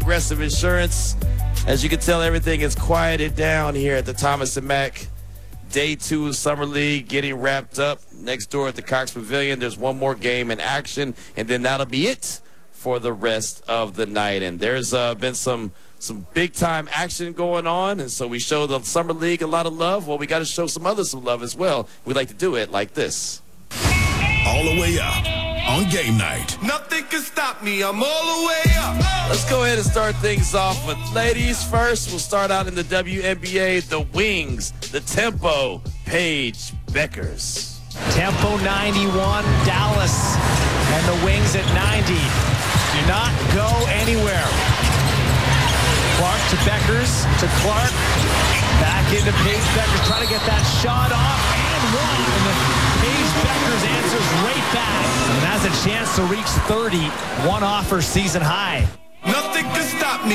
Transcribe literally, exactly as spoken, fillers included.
Progressive Insurance. As you can tell, everything is quieted down here at the Thomas and Mack. Day two of Summer League getting wrapped up. Next door at the Cox Pavilion, there's one more game in action, and then that'll be it for the rest of the night. And there's uh, been some some big-time action going on, and so we show the Summer League a lot of love. Well, we got to show some others some love as well. We like to do it like this. All the way up on game night. Nothing can stop me. I'm all the way up. Let's go ahead and start things off with ladies first. We'll start out in the W N B A, the Wings, the Tempo, Paige Bueckers. Tempo ninety-one, Dallas, and the Wings at ninety. Do not go anywhere. Clark to Bueckers, to Clark, back into Paige Bueckers, trying to get that shot off, and one. And the Paige Bueckers answers right back and has a chance to reach thirty, one off her season high. Nothing can stop me.